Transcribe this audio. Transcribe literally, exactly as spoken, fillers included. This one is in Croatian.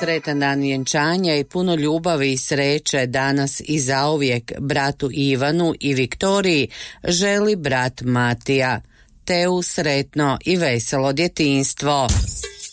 Sretan dan vjenčanja i puno ljubavi i sreće danas i zauvijek bratu Ivanu i Viktoriji želi brat Matija. Teu sretno i veselo djetinjstvo.